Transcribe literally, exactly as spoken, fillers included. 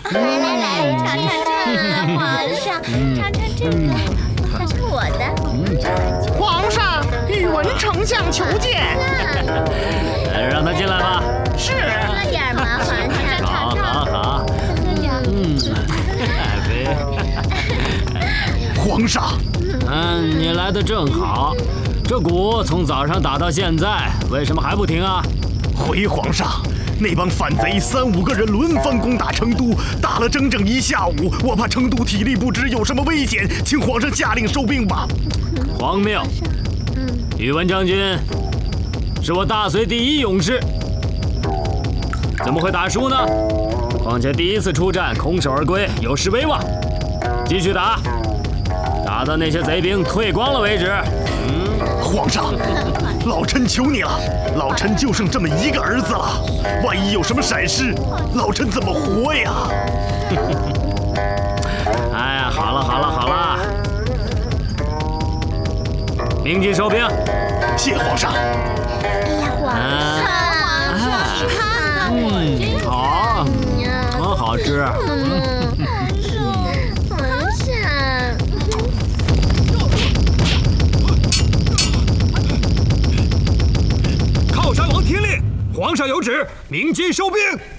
来来来，尝尝这个，皇上，尝尝这个，这是我的。 皇上，宇文丞相求见。 让他进来吧。 是。 喝点嘛，皇上，尝尝。 好好好。 喝点。 嗯。 皇上， 嗯，你来的正好。这鼓从早上打到现在，为什么还不停啊？ 回皇上，那帮反贼三五个人轮番攻打成都，打了整整一下午，我怕成都体力不支，有什么危险，请皇上下令收兵吧。 皇命。宇文将军是我大隋第一勇士，怎么会打输呢？况且第一次出战空手而归，有失威望。继续打，打到那些贼兵退光了为止。嗯， 皇上，老臣求你了，老臣就剩这么一个儿子了，万一有什么闪失，老臣怎么活呀？ 哎呀，好了好了好了，鸣金收兵。 谢皇上。 哎呀，皇上，皇上，你看看我这个。 好，很好吃。 嗯，皇上。 靠山王听令，皇上有旨，鸣金收兵。